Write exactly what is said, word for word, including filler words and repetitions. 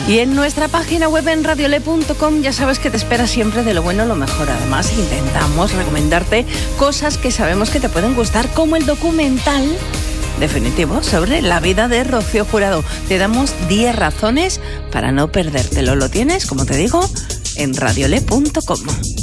Y en nuestra página web en radiole punto com ya sabes que te espera siempre de lo bueno lo mejor. Además, intentamos recomendarte cosas que sabemos que te pueden gustar, como el documental definitivo sobre la vida de Rocío Jurado. Te damos diez razones para no perdértelo. Lo tienes, como te digo, en radiole punto com.